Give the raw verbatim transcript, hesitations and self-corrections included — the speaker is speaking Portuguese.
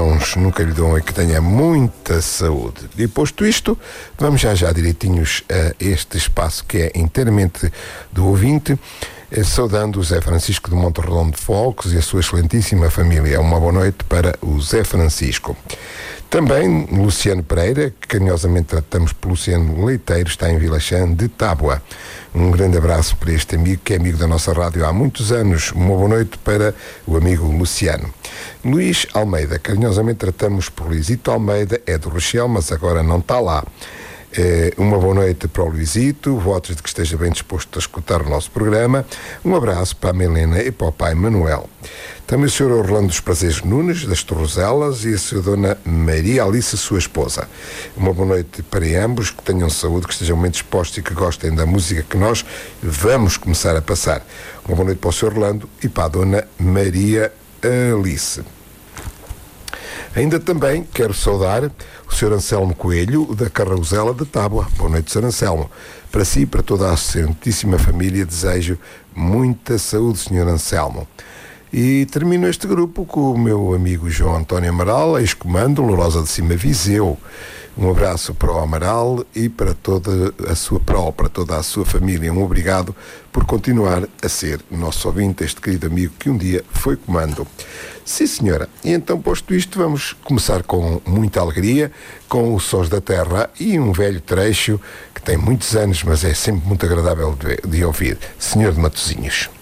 mãos nunca lhe dão e que tenha muita saúde. E posto isto, vamos já já direitinhos a este espaço que é inteiramente do ouvinte, saudando o Zé Francisco de Monte Redondo de Focos e a sua excelentíssima família. Uma boa noite para o Zé Francisco. Também Luciano Pereira, que carinhosamente tratamos por Luciano Leiteiro, está em Vila Chã de Tábua. Um grande abraço para este amigo, que é amigo da nossa rádio há muitos anos. Uma boa noite para o amigo Luciano. Luís Almeida, carinhosamente tratamos por Luizito Almeida, é do Rochel, mas agora não está lá. É, uma boa noite para o Luizito, votos de que esteja bem disposto a escutar o nosso programa. Um abraço para a Melena e para o pai Manuel. Também o senhor Orlando dos Prazeres Nunes, das Torroselas, e a senhora Dona Maria Alice, sua esposa. Uma boa noite para ambos, que tenham saúde, que estejam bem dispostos e que gostem da música que nós vamos começar a passar. Uma boa noite para o senhor Orlando e para a Dona Maria Alice. Ainda também quero saudar o senhor Anselmo Coelho, da Carrauzela de Tábua. Boa noite, senhor Anselmo. Para si e para toda a santíssima família desejo muita saúde, senhor Anselmo. E termino este grupo com o meu amigo João António Amaral, ex-comando, Lourosa de Cima, Viseu. Um abraço para o Amaral e para toda a sua prole, para toda a sua família. Um obrigado por continuar a ser nosso ouvinte, este querido amigo que um dia foi comando. Sim, senhora. E então, posto isto, vamos começar com muita alegria, com os Sons da Terra e um velho trecho que tem muitos anos, mas é sempre muito agradável de, de ouvir. Senhor de Matosinhos.